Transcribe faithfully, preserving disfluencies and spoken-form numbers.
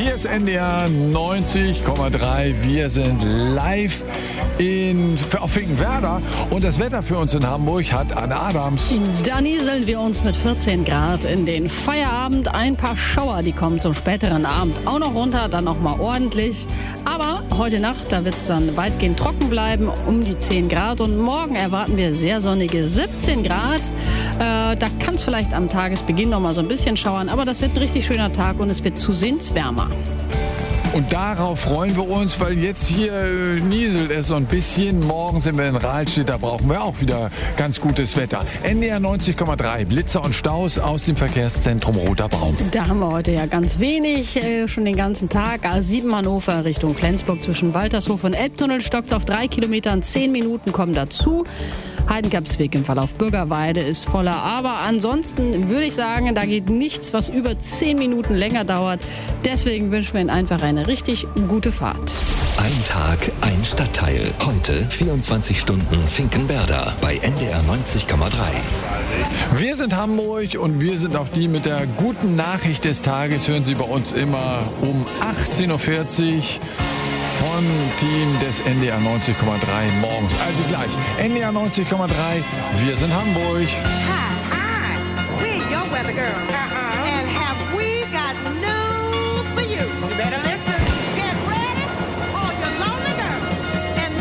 Hier ist N D R neunzig Komma drei. Wir sind live in, auf Finkenwerder und das Wetter für uns in Hamburg hat Anne Adams. Da nieseln wir uns mit vierzehn Grad in den Feierabend. Ein paar Schauer, die kommen zum späteren Abend auch noch runter, dann noch mal ordentlich. Aber heute Nacht, da wird es dann weitgehend trocken bleiben, um die zehn Grad. Und morgen erwarten wir sehr sonnige siebzehn Grad. Äh, da kann es vielleicht am Tagesbeginn noch mal so ein bisschen schauern, aber das wird ein richtig schöner Tag und es wird zusehends wärmer. Und darauf freuen wir uns, weil jetzt hier äh, nieselt es so ein bisschen. Morgen sind wir in Rahlstedt, da brauchen wir auch wieder ganz gutes Wetter. N D R neunzig Komma drei, Blitzer und Staus aus dem Verkehrszentrum Roter Baum. Da haben wir heute ja ganz wenig, äh, schon den ganzen Tag. A sieben Hannover Richtung Flensburg zwischen Waltershof und Elbtunnel stockt auf drei Kilometern, zehn Minuten kommen dazu. Heidenkapsweg im Verlauf Bürgerweide ist voller, aber ansonsten würde ich sagen, da geht nichts, was über zehn Minuten länger dauert. Deswegen wünschen wir Ihnen einfach eine richtig gute Fahrt. Ein Tag, ein Stadtteil. Heute vierundzwanzig Stunden Finkenwerder bei N D R neunzig Komma drei. Wir sind Hamburg und wir sind auch die mit der guten Nachricht des Tages. Hören Sie bei uns immer um achtzehn Uhr vierzig von Team des N D R neunzig Komma drei morgens. Also gleich N D R neunzig Komma drei. Wir sind Hamburg. Ha.